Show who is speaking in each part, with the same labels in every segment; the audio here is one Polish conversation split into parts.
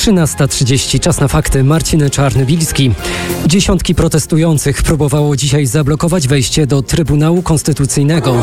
Speaker 1: 13:30, czas na fakty. Marcin Czarny-Bilski. Dziesiątki protestujących próbowało dzisiaj zablokować wejście do Trybunału Konstytucyjnego.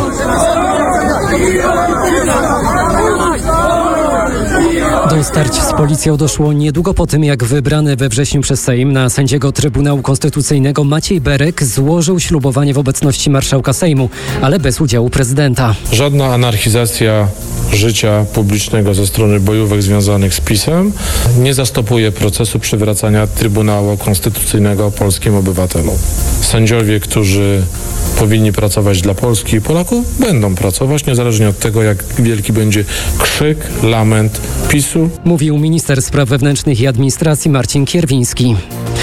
Speaker 1: Do starć z policją doszło niedługo po tym, jak wybrany we wrześniu przez Sejm na sędziego Trybunału Konstytucyjnego Maciej Berek złożył ślubowanie w obecności marszałka Sejmu, ale bez udziału prezydenta.
Speaker 2: Żadna anarchizacja życia publicznego ze strony bojówek związanych z PiS-em nie zastopuje procesu przywracania Trybunału Konstytucyjnego polskim obywatelom. Sędziowie, którzy powinni pracować dla Polski i Polaków, będą pracować, niezależnie od tego, jak wielki będzie krzyk, lament PiS-u.
Speaker 1: Mówił minister spraw wewnętrznych i administracji Marcin Kierwiński.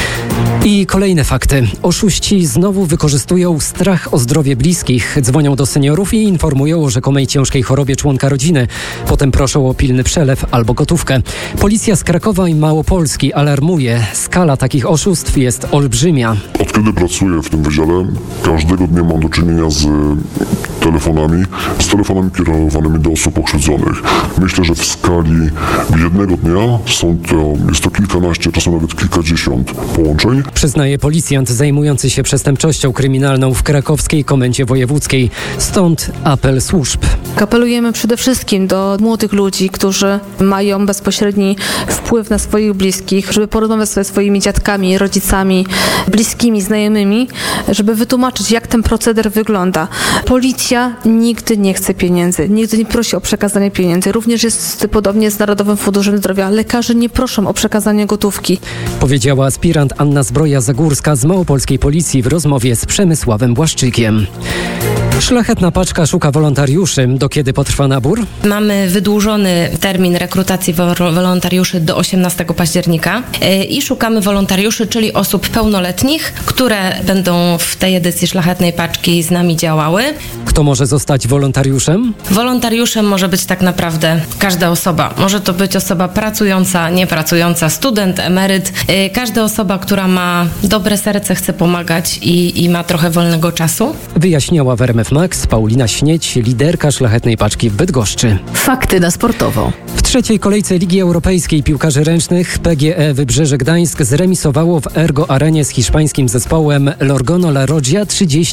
Speaker 1: I kolejne fakty. Oszuści znowu wykorzystują strach o zdrowie bliskich. Dzwonią do seniorów i informują o rzekomej ciężkiej chorobie członka rodziny. Potem proszą o pilny przelew albo gotówkę. Policja z Krakowa i Małopolski alarmuje. Skala takich oszustw jest olbrzymia.
Speaker 3: Od kiedy pracuję w tym wydziale, każdego dnia mam do czynienia z telefonami kierowanymi do osób pokrzywdzonych. Myślę, że w skali jednego dnia jest to kilkanaście, czasem nawet kilkadziesiąt połączeń.
Speaker 1: Przyznaje policjant zajmujący się przestępczością kryminalną w krakowskiej komendzie wojewódzkiej. Stąd apel służb.
Speaker 4: Apelujemy przede wszystkim do młodych ludzi, którzy mają bezpośredni wpływ na swoich bliskich, żeby porozmawiać ze swoimi dziadkami, rodzicami, bliskimi, znajomymi, żeby wytłumaczyć, jak ten proceder wygląda. Policja nigdy nie chce pieniędzy, nigdy nie prosi o przekazanie pieniędzy. Również jest podobnie z Narodowym Funduszem Zdrowia. Lekarze nie proszą o przekazanie gotówki.
Speaker 1: Powiedziała aspirant Anna Zbroja-Zagórska z małopolskiej policji w rozmowie z Przemysławem Błaszczykiem. Szlachetna paczka szuka wolontariuszy. Do kiedy potrwa nabór?
Speaker 5: Mamy wydłużony termin rekrutacji wolontariuszy do 18 października i szukamy wolontariuszy, czyli osób pełnoletnich, które będą w tej edycji Szlachetnej Paczki z nami działały.
Speaker 1: Kto może zostać wolontariuszem?
Speaker 5: Wolontariuszem może być tak naprawdę każda osoba. Może to być osoba pracująca, niepracująca, student, emeryt. Każda osoba, która ma dobre serce, chce pomagać i ma trochę wolnego czasu.
Speaker 1: Wyjaśniała w RMF Max Paulina Śnieć, liderka Szlachetnej Paczki w Bydgoszczy.
Speaker 6: Fakty na sportowo.
Speaker 1: W trzeciej kolejce Ligi Europejskiej piłkarzy ręcznych PGE Wybrzeże Gdańsk zremisowało w Ergo Arenie z hiszpańskim zespołem Lorgono La Roggia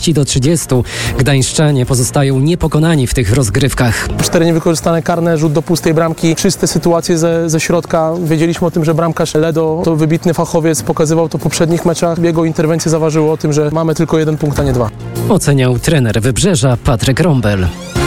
Speaker 1: 30-30. Gdańszczanie pozostają niepokonani w tych rozgrywkach.
Speaker 7: 4 niewykorzystane karne, rzut do pustej bramki, czyste sytuacje ze środka. Wiedzieliśmy o tym, że bramkarz Ledo to wybitny fachowiec, pokazywał to w poprzednich meczach. Jego interwencje zaważyły o tym, że mamy tylko 1 punkt, a nie 2.
Speaker 1: Oceniał trener Wybrzeża Patryk Rąbel.